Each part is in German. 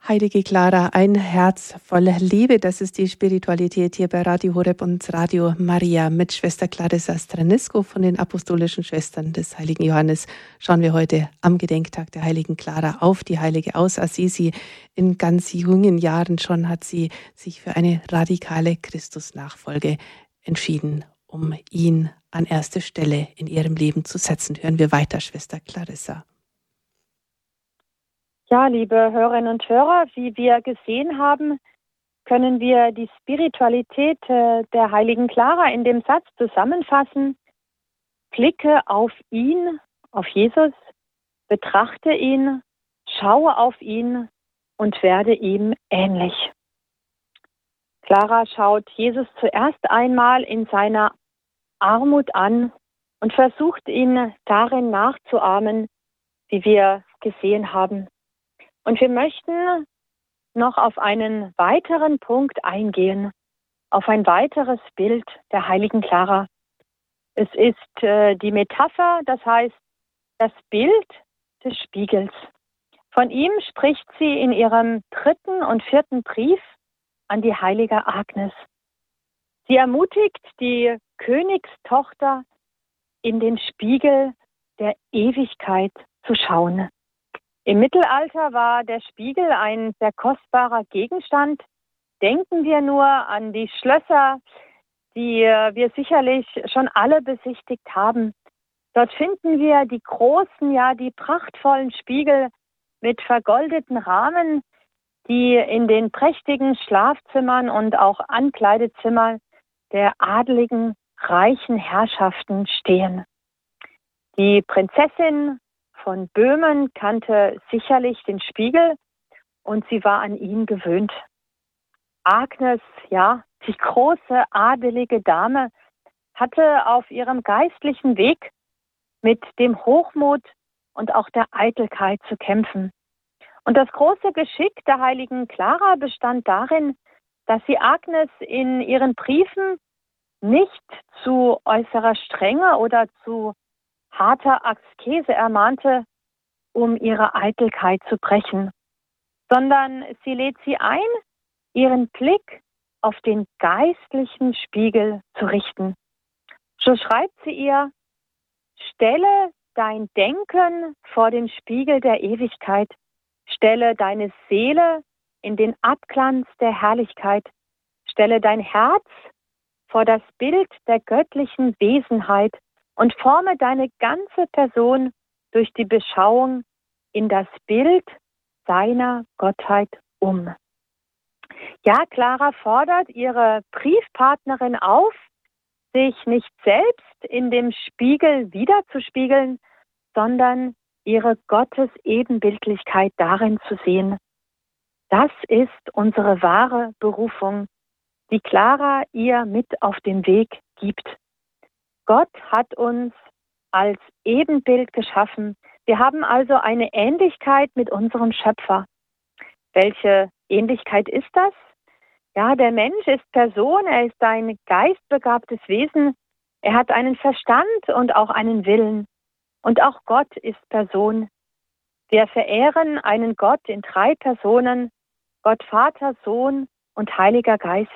Heilige Clara, ein Herz voller Liebe, das ist die Spiritualität hier bei Radio Horeb und Radio Maria. Mit Schwester Clarissa Stranisko von den Apostolischen Schwestern des Heiligen Johannes schauen wir heute am Gedenktag der Heiligen Clara auf die Heilige aus Assisi. In ganz jungen Jahren schon hat sie sich für eine radikale Christusnachfolge entschieden, um ihn an erste Stelle in ihrem Leben zu setzen. Hören wir weiter, Schwester Clarissa. Ja, liebe Hörerinnen und Hörer, wie wir gesehen haben, können wir die Spiritualität der Heiligen Clara in dem Satz zusammenfassen: Blicke auf ihn, auf Jesus, betrachte ihn, schaue auf ihn und werde ihm ähnlich. Clara schaut Jesus zuerst einmal in seiner Armut an und versucht ihn darin nachzuahmen, wie wir gesehen haben. Und wir möchten noch auf einen weiteren Punkt eingehen, auf ein weiteres Bild der Heiligen Clara. Es ist die Metapher, das heißt das Bild des Spiegels. Von ihm spricht sie in ihrem 3. und 4. Brief an die heilige Agnes. Sie ermutigt die Königstochter, in den Spiegel der Ewigkeit zu schauen. Im Mittelalter war der Spiegel ein sehr kostbarer Gegenstand. Denken wir nur an die Schlösser, die wir sicherlich schon alle besichtigt haben. Dort finden wir die großen, ja, die prachtvollen Spiegel mit vergoldeten Rahmen, die in den prächtigen Schlafzimmern und auch Ankleidezimmern der adeligen, reichen Herrschaften stehen. Die Prinzessin von Böhmen kannte sicherlich den Spiegel und sie war an ihn gewöhnt. Agnes, ja, die große adelige Dame, hatte auf ihrem geistlichen Weg mit dem Hochmut und auch der Eitelkeit zu kämpfen. Und das große Geschick der heiligen Clara bestand darin, dass sie Agnes in ihren Briefen nicht zu äußerer Strenge oder zu harter Askese ermahnte, um ihre Eitelkeit zu brechen, sondern sie lädt sie ein, ihren Blick auf den geistlichen Spiegel zu richten. So schreibt sie ihr: Stelle dein Denken vor den Spiegel der Ewigkeit, stelle deine Seele in den Abglanz der Herrlichkeit, stelle dein Herz vor das Bild der göttlichen Wesenheit und forme deine ganze Person durch die Beschauung in das Bild seiner Gottheit um. Ja, Clara fordert ihre Briefpartnerin auf, sich nicht selbst in dem Spiegel wiederzuspiegeln, sondern ihre Gottesebenbildlichkeit darin zu sehen. Das ist unsere wahre Berufung, die Clara ihr mit auf den Weg gibt. Gott hat uns als Ebenbild geschaffen. Wir haben also eine Ähnlichkeit mit unserem Schöpfer. Welche Ähnlichkeit ist das? Ja, der Mensch ist Person, er ist ein geistbegabtes Wesen, er hat einen Verstand und auch einen Willen. Und auch Gott ist Person. Wir verehren einen Gott in 3 Personen, Gott Vater, Sohn und Heiliger Geist.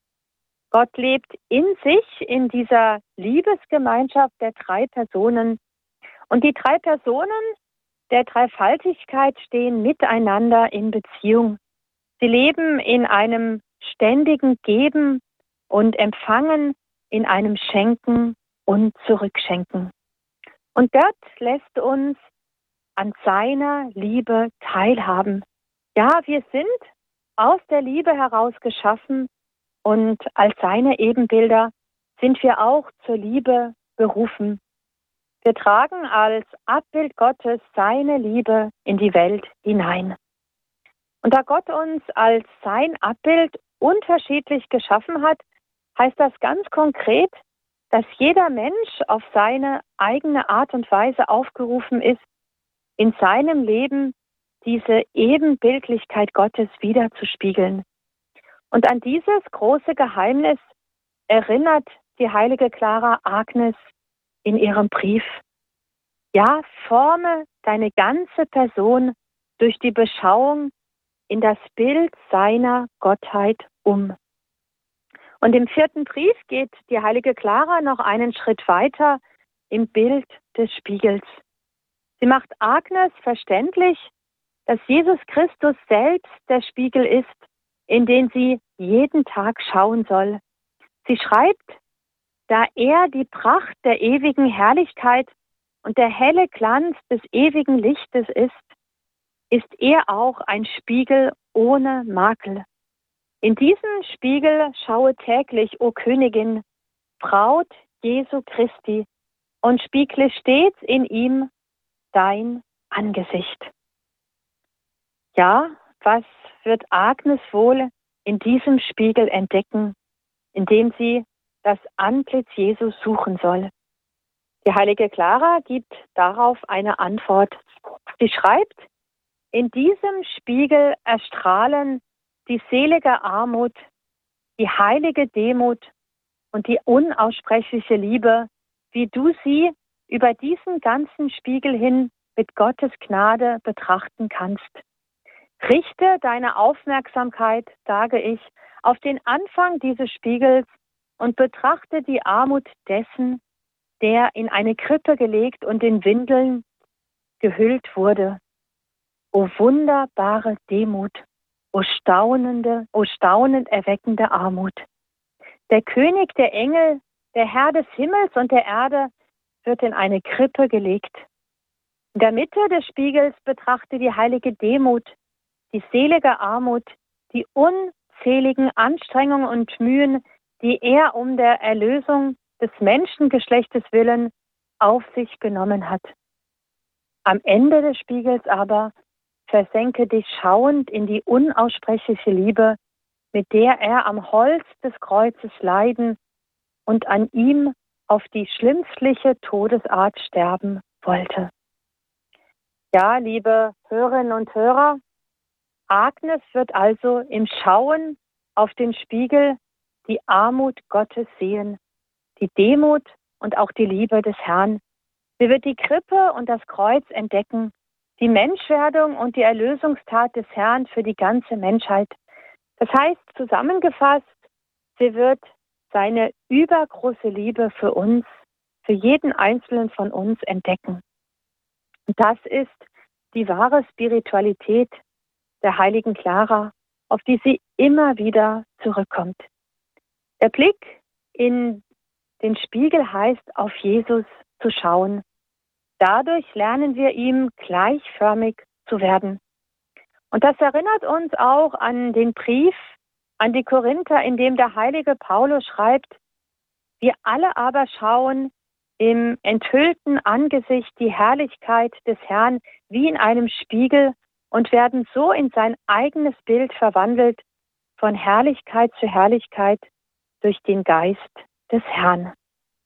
Gott lebt in sich, in dieser Liebesgemeinschaft der 3 Personen. Und die 3 Personen der Dreifaltigkeit stehen miteinander in Beziehung. Sie leben in einem ständigen Geben und Empfangen, in einem Schenken und Zurückschenken. Und Gott lässt uns an seiner Liebe teilhaben. Ja, wir sind aus der Liebe heraus geschaffen und als seine Ebenbilder sind wir auch zur Liebe berufen. Wir tragen als Abbild Gottes seine Liebe in die Welt hinein. Und da Gott uns als sein Abbild unterschiedlich geschaffen hat, heißt das ganz konkret, dass jeder Mensch auf seine eigene Art und Weise aufgerufen ist, in seinem Leben diese Ebenbildlichkeit Gottes widerzuspiegeln. Und an dieses große Geheimnis erinnert die heilige Clara Agnes in ihrem Brief. Ja, forme deine ganze Person durch die Beschauung in das Bild seiner Gottheit um. Und im 4. Brief geht die heilige Clara noch einen Schritt weiter im Bild des Spiegels. Sie macht Agnes verständlich, dass Jesus Christus selbst der Spiegel ist, in den sie jeden Tag schauen soll. Sie schreibt, da er die Pracht der ewigen Herrlichkeit und der helle Glanz des ewigen Lichtes ist er auch ein Spiegel ohne Makel. In diesen Spiegel schaue täglich, o Königin, Braut Jesu Christi, und spiegle stets in ihm dein Angesicht. Ja, was wird Agnes wohl in diesem Spiegel entdecken, in dem sie das Antlitz Jesu suchen soll? Die heilige Clara gibt darauf eine Antwort. Sie schreibt, in diesem Spiegel erstrahlen die selige Armut, die heilige Demut und die unaussprechliche Liebe, wie du sie über diesen ganzen Spiegel hin mit Gottes Gnade betrachten kannst. Richte deine Aufmerksamkeit, sage ich, auf den Anfang dieses Spiegels und betrachte die Armut dessen, der in eine Krippe gelegt und in Windeln gehüllt wurde. O wunderbare Demut, o staunend erweckende Armut. Der König der Engel, der Herr des Himmels und der Erde, wird in eine Krippe gelegt. In der Mitte des Spiegels betrachte die heilige Demut, die selige Armut, die unzähligen Anstrengungen und Mühen, die er um der Erlösung des Menschengeschlechtes willen auf sich genommen hat. Am Ende des Spiegels aber versenke dich schauend in die unaussprechliche Liebe, mit der er am Holz des Kreuzes leiden und an ihm auf die schlimmstliche Todesart sterben wollte. Ja, liebe Hörerinnen und Hörer, Agnes wird also im Schauen auf den Spiegel die Armut Gottes sehen, die Demut und auch die Liebe des Herrn. Sie wird die Krippe und das Kreuz entdecken, die Menschwerdung und die Erlösungstat des Herrn für die ganze Menschheit. Das heißt, zusammengefasst, sie wird seine übergroße Liebe für uns, für jeden Einzelnen von uns entdecken. Und das ist die wahre Spiritualität der heiligen Clara, auf die sie immer wieder zurückkommt. Der Blick in den Spiegel heißt, auf Jesus zu schauen. Dadurch lernen wir ihm gleichförmig zu werden. Und das erinnert uns auch an den Brief an die Korinther, in dem der heilige Paulus schreibt, wir alle aber schauen im enthüllten Angesicht die Herrlichkeit des Herrn wie in einem Spiegel und werden so in sein eigenes Bild verwandelt, von Herrlichkeit zu Herrlichkeit durch den Geist des Herrn.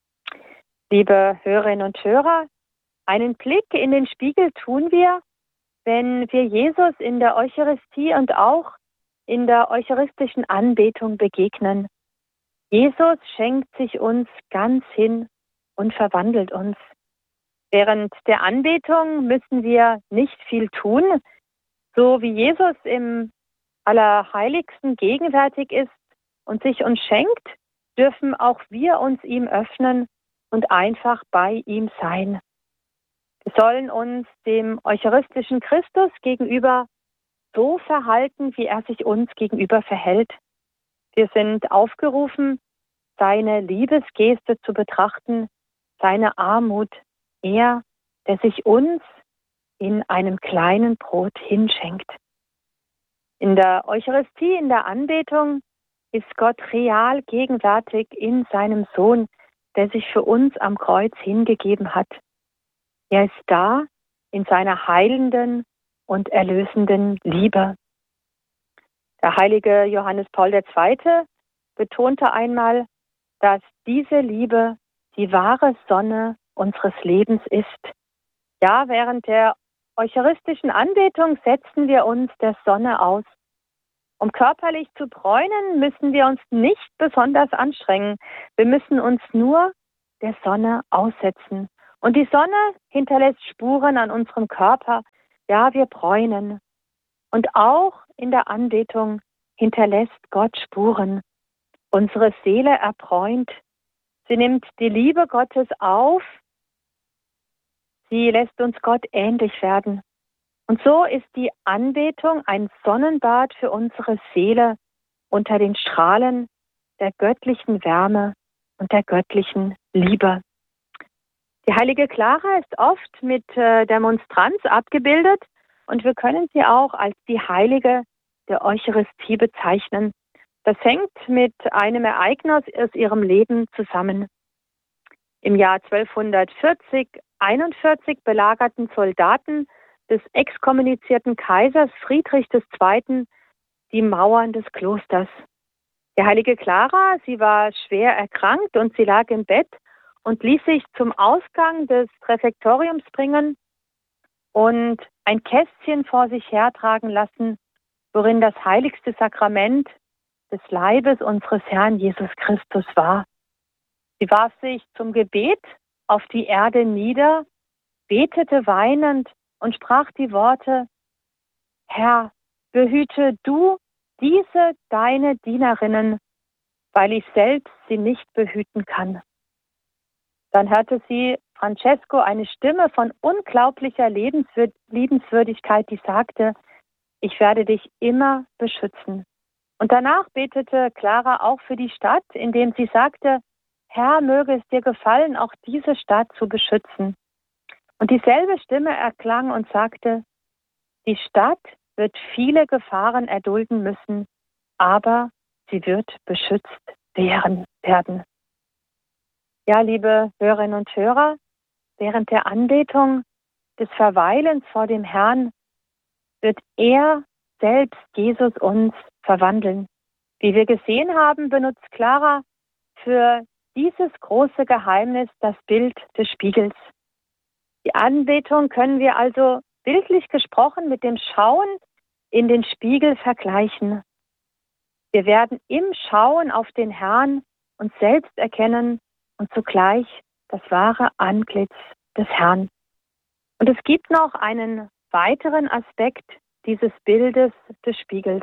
Liebe Hörerinnen und Hörer, einen Blick in den Spiegel tun wir, wenn wir Jesus in der Eucharistie und auch in der eucharistischen Anbetung begegnen. Jesus schenkt sich uns ganz hin und verwandelt uns. Während der Anbetung müssen wir nicht viel tun. So wie Jesus im Allerheiligsten gegenwärtig ist und sich uns schenkt, dürfen auch wir uns ihm öffnen und einfach bei ihm sein. Wir sollen uns dem eucharistischen Christus gegenüber so verhalten, wie er sich uns gegenüber verhält. Wir sind aufgerufen, seine Liebesgeste zu betrachten, seine Armut, er, der sich uns in einem kleinen Brot hinschenkt. In der Eucharistie, in der Anbetung ist Gott real gegenwärtig in seinem Sohn, der sich für uns am Kreuz hingegeben hat. Er ist da in seiner heilenden und erlösenden Liebe. Der heilige Johannes Paul II. Betonte einmal, dass diese Liebe die wahre Sonne unseres Lebens ist. Ja, während der eucharistischen Anbetung setzen wir uns der Sonne aus. Um körperlich zu bräunen, müssen wir uns nicht besonders anstrengen. Wir müssen uns nur der Sonne aussetzen. Und die Sonne hinterlässt Spuren an unserem Körper. Ja, wir bräunen. Und auch in der Anbetung hinterlässt Gott Spuren. Unsere Seele erbräunt. Sie nimmt die Liebe Gottes auf. Sie lässt uns Gott ähnlich werden. Und so ist die Anbetung ein Sonnenbad für unsere Seele unter den Strahlen der göttlichen Wärme und der göttlichen Liebe. Die heilige Clara ist oft mit der Monstranz abgebildet und wir können sie auch als die Heilige der Eucharistie bezeichnen. Das hängt mit einem Ereignis aus ihrem Leben zusammen. Im Jahr 1241 belagerten Soldaten des exkommunizierten Kaisers Friedrich II. Die Mauern des Klosters. Die heilige Clara, sie war schwer erkrankt und sie lag im Bett und ließ sich zum Ausgang des Refektoriums bringen und ein Kästchen vor sich hertragen lassen, worin das heiligste Sakrament des Leibes unseres Herrn Jesus Christus war. Sie warf sich zum Gebet auf die Erde nieder, betete weinend und sprach die Worte: Herr, behüte du diese deine Dienerinnen, weil ich selbst sie nicht behüten kann. Dann hörte sie Francesco eine Stimme von unglaublicher Liebenswürdigkeit, die sagte: Ich werde dich immer beschützen. Und danach betete Clara auch für die Stadt, indem sie sagte: Herr, möge es dir gefallen, auch diese Stadt zu beschützen. Und dieselbe Stimme erklang und sagte: Die Stadt wird viele Gefahren erdulden müssen, aber sie wird beschützt werden. Ja, liebe Hörerinnen und Hörer, während der Anbetung, des Verweilens vor dem Herrn, wird er selbst, Jesus, uns verwandeln. Wie wir gesehen haben, benutzt Clara für dieses große Geheimnis das Bild des Spiegels. Die Anbetung können wir also bildlich gesprochen mit dem Schauen in den Spiegel vergleichen. Wir werden im Schauen auf den Herrn uns selbst erkennen und zugleich das wahre Antlitz des Herrn. Und es gibt noch einen weiteren Aspekt dieses Bildes des Spiegels.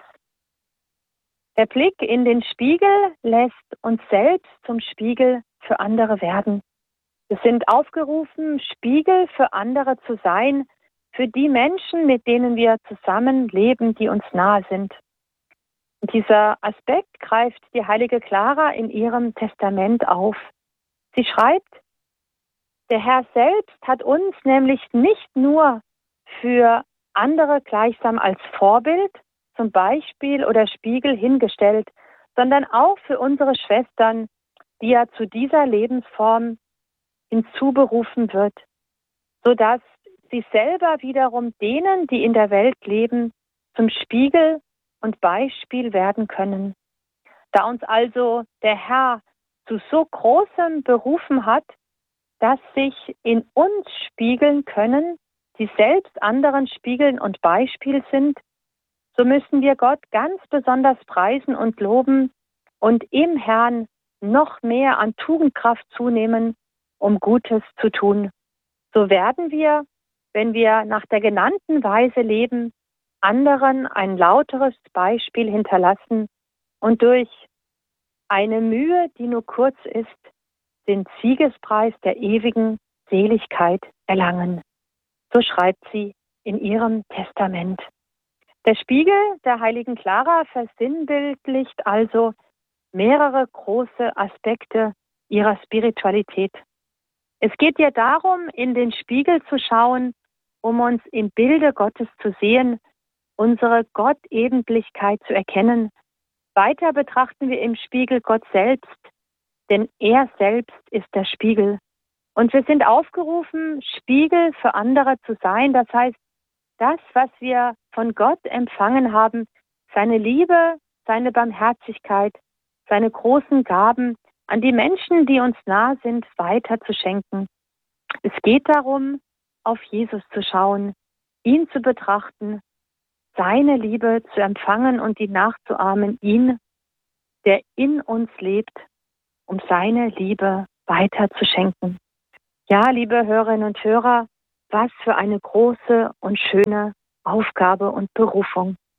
Der Blick in den Spiegel lässt uns selbst zum Spiegel für andere werden. Wir sind aufgerufen, Spiegel für andere zu sein, für die Menschen, mit denen wir zusammen leben, die uns nahe sind. Und dieser Aspekt greift die heilige Clara in ihrem Testament auf. Sie schreibt: Der Herr selbst hat uns nämlich nicht nur für andere gleichsam als Vorbild, zum Beispiel oder Spiegel hingestellt, sondern auch für unsere Schwestern, die er zu dieser Lebensform hinzuberufen wird, sodass sie selber wiederum denen, die in der Welt leben, zum Spiegel und Beispiel werden können. Da uns also der Herr zu so Großem berufen hat, dass sich in uns spiegeln können, die selbst anderen spiegeln und Beispiel sind, so müssen wir Gott ganz besonders preisen und loben und im Herrn noch mehr an Tugendkraft zunehmen, um Gutes zu tun. So werden wir, wenn wir nach der genannten Weise leben, anderen ein lauteres Beispiel hinterlassen und durch eine Mühe, die nur kurz ist, den Siegespreis der ewigen Seligkeit erlangen. So schreibt sie in ihrem Testament. Der Spiegel der heiligen Clara versinnbildlicht also mehrere große Aspekte ihrer Spiritualität. Es geht ihr darum, in den Spiegel zu schauen, um uns im Bilde Gottes zu sehen, unsere Gottebenblichkeit zu erkennen. Weiter betrachten wir im Spiegel Gott selbst, denn er selbst ist der Spiegel. Und wir sind aufgerufen, Spiegel für andere zu sein. Das heißt, das, was wir von Gott empfangen haben, seine Liebe, seine Barmherzigkeit, seine großen Gaben an die Menschen, die uns nahe sind, weiterzuschenken. Es geht darum, auf Jesus zu schauen, ihn zu betrachten, seine Liebe zu empfangen und ihn nachzuahmen, ihn, der in uns lebt, um seine Liebe weiterzuschenken. Ja, liebe Hörerinnen und Hörer, was für eine große und schöne Aufgabe und Berufung.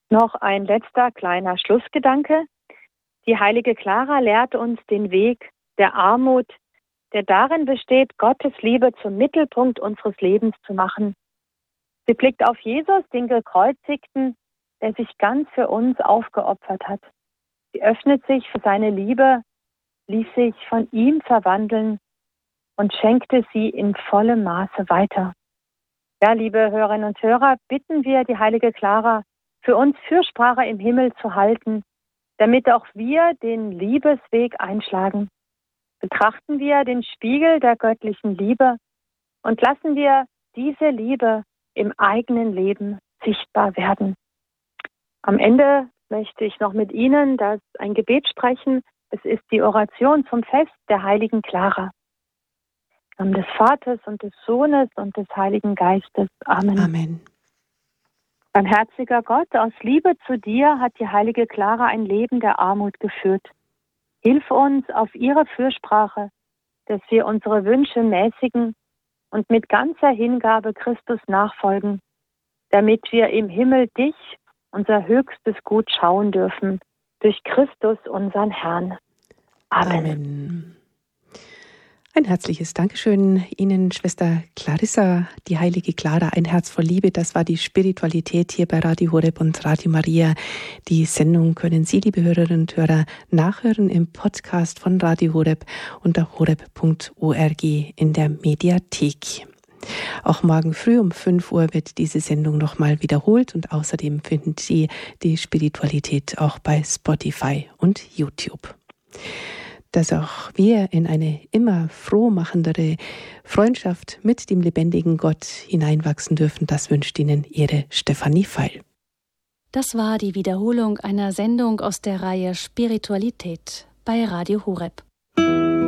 Noch ein letzter kleiner Schlussgedanke. Die heilige Clara lehrt uns den Weg der Armut, der darin besteht, Gottes Liebe zum Mittelpunkt unseres Lebens zu machen. Sie blickt auf Jesus, den Gekreuzigten, der sich ganz für uns aufgeopfert hat. Sie öffnet sich für seine Liebe, ließ sich von ihm verwandeln und schenkte sie in vollem Maße weiter. Ja, liebe Hörerinnen und Hörer, bitten wir die heilige Clara, für uns Fürsprache im Himmel zu halten, damit auch wir den Liebesweg einschlagen. Betrachten wir den Spiegel der göttlichen Liebe und lassen wir diese Liebe im eigenen Leben sichtbar werden. Am Ende möchte ich noch mit Ihnen ein Gebet sprechen. Es ist die Oration zum Fest der heiligen Clara. Im Namen des Vaters und des Sohnes und des Heiligen Geistes. Amen. Amen. Barmherziger Gott, aus Liebe zu dir hat die heilige Clara ein Leben der Armut geführt. Hilf uns auf ihre Fürsprache, dass wir unsere Wünsche mäßigen und mit ganzer Hingabe Christus nachfolgen, damit wir im Himmel dich, unser höchstes Gut, schauen dürfen, durch Christus, unseren Herrn. Amen. Amen. Ein herzliches Dankeschön Ihnen, Schwester Clarissa, die heilige Clara, ein Herz voll Liebe. Das war die Spiritualität hier bei Radio Horeb und Radio Maria. Die Sendung können Sie, liebe Hörerinnen und Hörer, nachhören im Podcast von Radio Horeb unter horeb.org in der Mediathek. Auch morgen früh um 5 Uhr wird diese Sendung nochmal wiederholt und außerdem finden Sie die Spiritualität auch bei Spotify und YouTube. Dass auch wir in eine immer frohmachendere Freundschaft mit dem lebendigen Gott hineinwachsen dürfen, das wünscht Ihnen Ihre Stefanie Feil. Das war die Wiederholung einer Sendung aus der Reihe Spiritualität bei Radio Horeb.